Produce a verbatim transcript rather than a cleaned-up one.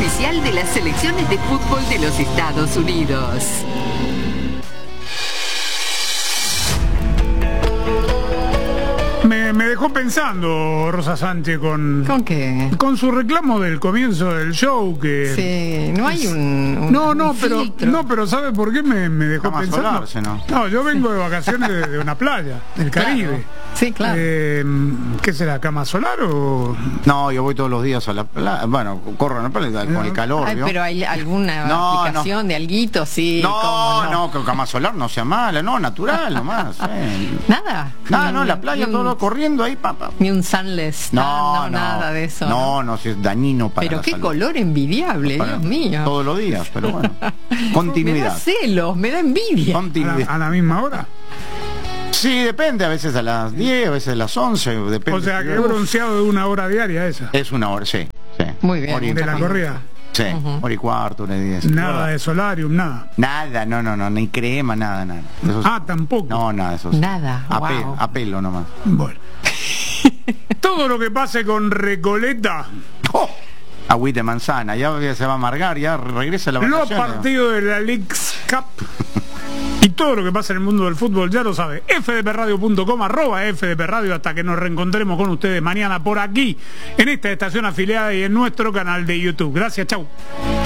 oficial de las selecciones de fútbol de los Estados Unidos. Me, me dejó pensando Rosa Sánchez con... ¿Con qué? Con su reclamo del comienzo del show que... Sí, no hay un... un no, no, un pero filtro. no, pero ¿sabe por qué me, me dejó Cama pensando? solar, ¿no? No, yo vengo de vacaciones de, de una playa, del Caribe. Claro. Sí, claro. Eh, ¿Qué será, cama solar o...? No, yo voy todos los días a la playa. Bueno, corro en la playa con el calor. Ay, ¿vio? pero hay alguna No, aplicación no. de alguito, sí. No, ¿cómo no, no, que cama solar no sea mala, no, natural nomás. Eh. Nada. Nada, Ni no, en la un- playa ni un- todo corriendo ahí, papá. Ni un sunless. No, no, nada de eso. No, no, si es dañino para Pero la qué salud. color envidiable, Para- Dios mío. Todos los días, pero bueno. Me da Continuidad. celos, me da envidia. ¿A Continuidad. la, a la misma hora? Sí, depende, a veces a las diez, a veces a las once, depende. O sea, que he bronceado de una hora diaria esa. Es una hora, sí. sí. Muy bien. Hora y- De la corrida. Sí, hora y cuarto, hora y diez. Nada de solarium, nada. Nada, no, no, no, ni crema, nada, nada. Eso sí. Ah, tampoco. No, nada, eso sí. Nada, A, pe- wow. a pelo nomás. Bueno. Todo lo que pase con Recoleta, ¡Oh! Agüita de manzana, ya se va a amargar, ya regresa la los vacaciones. partidos de la Leagues Cup y todo lo que pasa en el mundo del fútbol, ya lo sabe. f d p radio punto com, arroba f d p radio, hasta que nos reencontremos con ustedes mañana por aquí, en esta estación afiliada y en nuestro canal de YouTube. Gracias, chau.